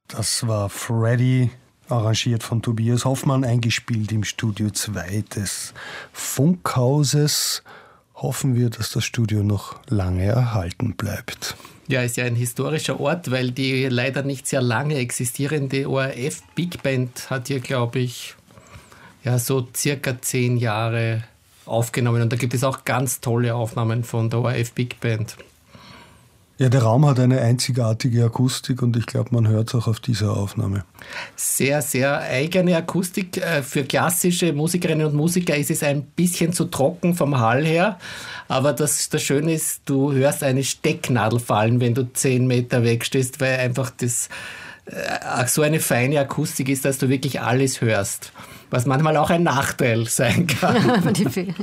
Das war Freddy, arrangiert von Tobias Hoffmann, eingespielt im Studio 2 des Funkhauses. Hoffen wir, dass das Studio noch lange erhalten bleibt. Ja, ist ja ein historischer Ort, weil die leider nicht sehr lange existierende ORF Big Band hat hier, glaube ich, ja, so circa 10 Jahre aufgenommen. Und da gibt es auch ganz tolle Aufnahmen von der ORF Big Band. Ja, der Raum hat eine einzigartige Akustik und ich glaube, man hört es auch auf dieser Aufnahme. Sehr, sehr eigene Akustik. Für klassische Musikerinnen und Musiker ist es ein bisschen zu trocken vom Hall her. Aber das Schöne ist, du hörst eine Stecknadel fallen, wenn du 10 Meter wegstehst, weil einfach das so eine feine Akustik ist, dass du wirklich alles hörst. Was manchmal auch ein Nachteil sein kann.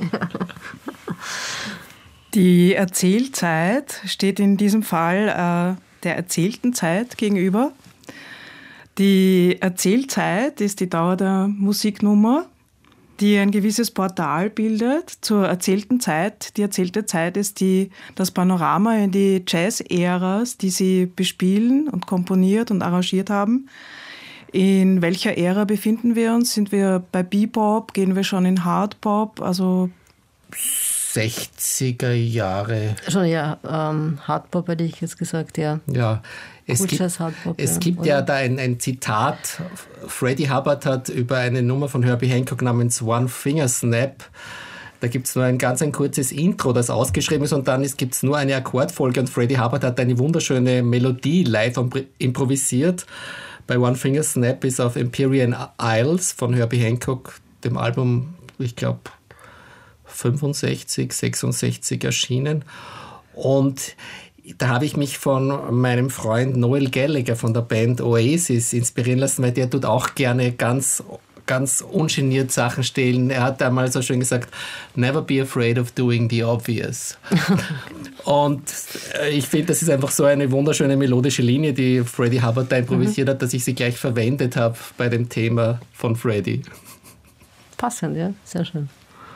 Die Erzählzeit steht in diesem Fall der erzählten Zeit gegenüber. Die Erzählzeit ist die Dauer der Musiknummer, die ein gewisses Portal bildet zur erzählten Zeit. Die erzählte Zeit ist das Panorama in die Jazz-Äras, die Sie bespielen und komponiert und arrangiert haben. In welcher Ära befinden wir uns? Sind wir bei Bebop? Gehen wir schon in Hardbop? Also 60er Jahre. Schon ja, Hardbop hätte ich jetzt gesagt, ja. Ja, es gibt ja da ein Zitat. Freddie Hubbard hat über eine Nummer von Herbie Hancock namens One Finger Snap. Da gibt es nur ein kurzes Intro, das ausgeschrieben ist und dann gibt es nur eine Akkordfolge und Freddie Hubbard hat eine wunderschöne Melodie live improvisiert. Bei One Finger Snap ist auf Empyrean Isles von Herbie Hancock, dem Album, ich glaube, 65, 66 erschienen. Und da habe ich mich von meinem Freund Noel Gallagher von der Band Oasis inspirieren lassen, weil der tut auch gerne ganz ungeniert Sachen stehlen. Er hat einmal so schön gesagt, never be afraid of doing the obvious. Und ich finde, das ist einfach so eine wunderschöne melodische Linie, die Freddie Hubbard da improvisiert hat, dass ich sie gleich verwendet habe bei dem Thema von Freddie. Passend, ja, sehr schön.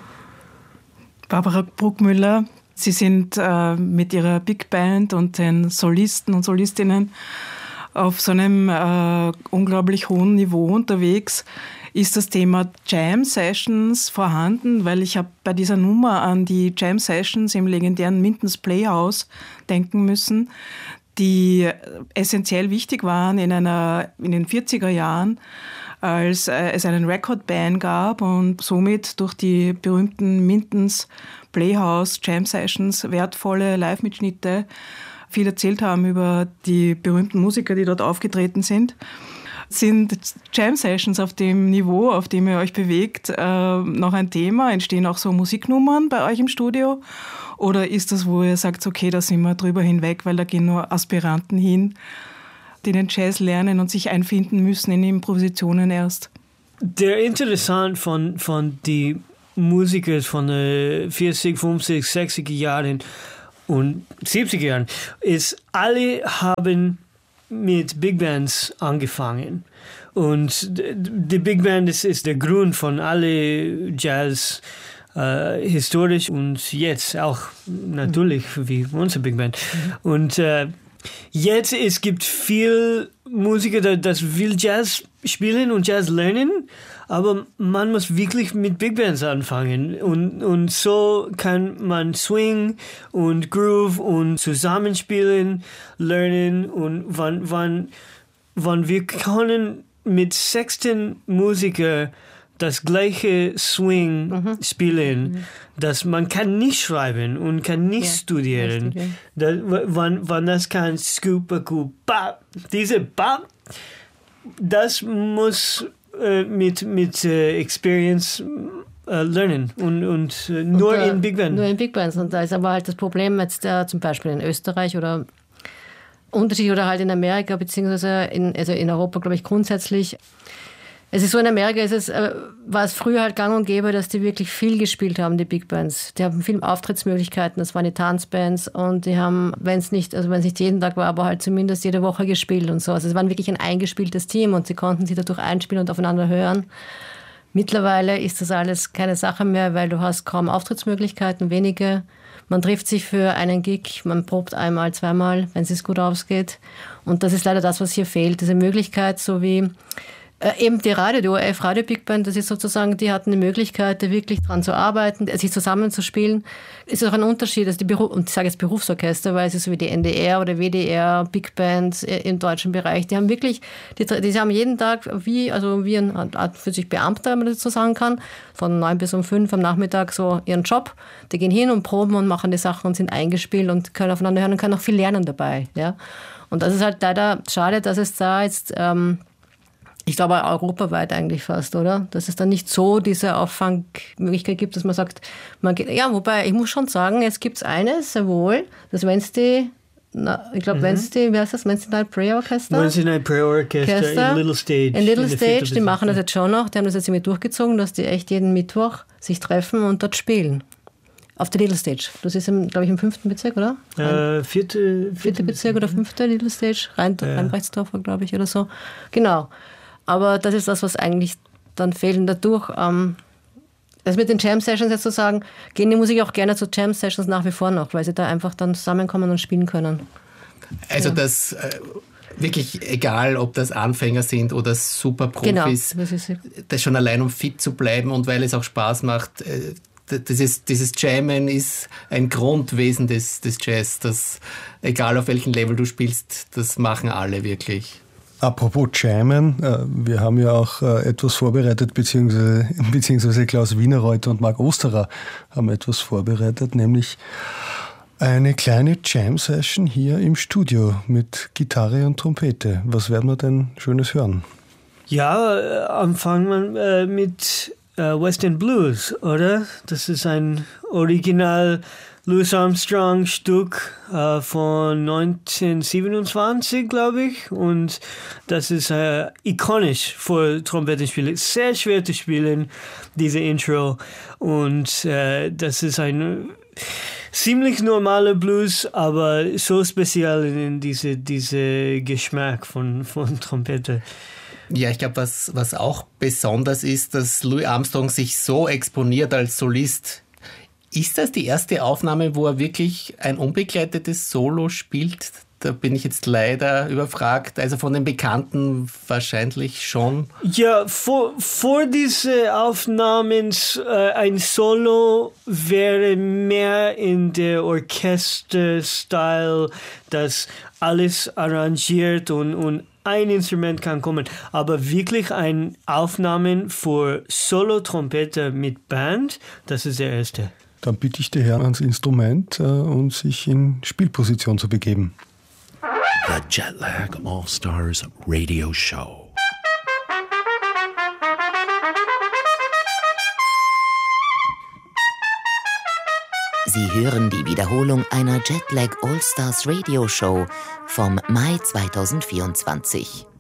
Barbara Bruckmüller, Sie sind mit Ihrer Big Band und den Solisten und Solistinnen auf so einem unglaublich hohen Niveau unterwegs. Ist das Thema Jam Sessions vorhanden? Weil ich habe bei dieser Nummer an die Jam Sessions im legendären Mintons Playhouse denken müssen, die essentiell wichtig waren in den 40er Jahren, als es einen Record-Ban gab und somit durch die berühmten Mintons Playhouse Jam Sessions wertvolle Live-Mitschnitte viel erzählt haben über die berühmten Musiker, die dort aufgetreten sind. Sind Jam Sessions auf dem Niveau, auf dem ihr euch bewegt, noch ein Thema? Entstehen auch so Musiknummern bei euch im Studio? Oder ist das, wo ihr sagt, okay, da sind wir drüber hinweg, weil da gehen nur Aspiranten hin, die den Jazz lernen und sich einfinden müssen in Improvisationen erst? Der interessant von die Musiker von den 40, 50, 60er Jahren und 70er Jahren ist, alle haben mit Big Bands angefangen. Und die Big Band ist der Grund von alle Jazz, historisch und jetzt auch natürlich wie unsere Big Band. Und jetzt es gibt viel Musiker, das will Jazz spielen und Jazz lernen, aber man muss wirklich mit Big Bands anfangen und so kann man Swing und Groove und Zusammenspielen lernen und wann wir können mit 16 Musiker das gleiche Swing spielen, dass man kann nicht schreiben und kann nicht studieren. Wann das kann Scoop, Bap, diese Bap, das muss mit Experience lernen und nur in Big Band. Nur in Big Bands. Und da ist aber halt das Problem jetzt zum Beispiel in Österreich oder unterschiedlich oder halt in Amerika beziehungsweise in Europa, glaube ich, grundsätzlich. Es ist so, in Amerika war es früher halt gang und gäbe, dass die wirklich viel gespielt haben, die Big Bands. Die haben viel Auftrittsmöglichkeiten, das waren die Tanzbands und die haben, wenn es nicht jeden Tag war, aber halt zumindest jede Woche gespielt und so. Also es war wirklich ein eingespieltes Team und sie konnten sich dadurch einspielen und aufeinander hören. Mittlerweile ist das alles keine Sache mehr, weil du hast kaum Auftrittsmöglichkeiten, wenige Man trifft sich für einen Gig, man probt einmal, zweimal, wenn es gut ausgeht. Und das ist leider das, was hier fehlt. Diese Möglichkeit, so wie eben die ORF Radio Big Band, das ist sozusagen, die hatten die Möglichkeit, da wirklich dran zu arbeiten, sich zusammenzuspielen. Ist auch ein Unterschied, also und ich sage jetzt Berufsorchester, weil es ist so wie die NDR oder WDR, Big Band im deutschen Bereich, die haben wirklich, die haben jeden Tag wie eine Art für sich Beamter, wenn man das so sagen kann, von 9 bis um 5 am Nachmittag so ihren Job. Die gehen hin und proben und machen die Sachen und sind eingespielt und können aufeinander hören und können auch viel lernen dabei. Ja? Und das ist halt leider schade, dass es da jetzt ich glaube europaweit eigentlich fast, oder? Dass es dann nicht so diese Auffangmöglichkeit gibt, dass man sagt, wobei ich muss schon sagen, es gibt eines sehr wohl, das Wednesday Wednesday, wie heißt das? Wednesday Night Prayer Orchester? Wednesday Night Prayer Orchester in Little Stage. In Little Stage, die machen das jetzt schon noch, die haben das jetzt irgendwie durchgezogen, dass die echt jeden Mittwoch sich treffen und dort spielen. Auf der Little Stage. Das ist, glaube ich, im 5. Bezirk, oder? Vierte Bezirk oder 5. Little Stage. Rheinbrechtsdorfer, glaube ich, oder so. Genau. Aber das ist das, was eigentlich dann fehlt. Und dadurch, das mit den Jam-Sessions jetzt zu sagen, gehen die Musiker auch gerne zu Jam-Sessions nach wie vor noch, weil sie da einfach dann zusammenkommen und spielen können. Also das wirklich egal, ob das Anfänger sind oder Superprofis, genau, das schon allein, um fit zu bleiben und weil es auch Spaß macht, dieses Jammen ist ein Grundwesen des Jazz, das, egal auf welchem Level du spielst, das machen alle wirklich. Apropos Jammen, wir haben ja auch etwas vorbereitet, beziehungsweise Klaus Wienerreuter und Marc Osterer haben etwas vorbereitet, nämlich eine kleine Jam-Session hier im Studio mit Gitarre und Trompete. Was werden wir denn Schönes hören? Ja, anfangen wir mit West End Blues, oder? Das ist ein Original Louis Armstrong Stück von 1927, glaube ich. Und das ist ikonisch für Trompetenspieler. Sehr schwer zu spielen, diese Intro. Und das ist ein ziemlich normaler Blues, aber so speziell in diese Geschmack von Trompete. Ja, ich glaube, was auch besonders ist, dass Louis Armstrong sich so exponiert als Solist. Ist das die erste Aufnahme, wo er wirklich ein unbegleitetes Solo spielt? Da bin ich jetzt leider überfragt. Also von den Bekannten wahrscheinlich schon. Ja, vor diese Aufnahmen ein Solo wäre mehr in der Orchester-Style, das alles arrangiert und ein Instrument kann kommen. Aber wirklich ein Aufnahmen für Solo-Trompete mit Band, das ist der erste. Dann bitte ich die Herren ans Instrument und sich in Spielposition zu begeben. The Jetlag All-Stars Radio Show. Sie hören die Wiederholung einer Jetlag All-Stars Radio Show vom Mai 2024.